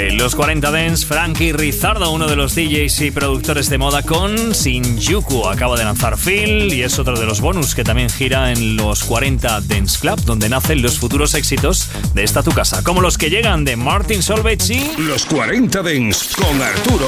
Los 40 Dance, Frankie Rizardo, uno de los DJs y productores de moda con Shinjuku. Acaba de lanzar Phil y es otro de los bonus que también gira en los 40 Dance Club, donde nacen los futuros éxitos de esta tu casa, como los que llegan de Martin Solveig y... Los 40 Dance con Arturo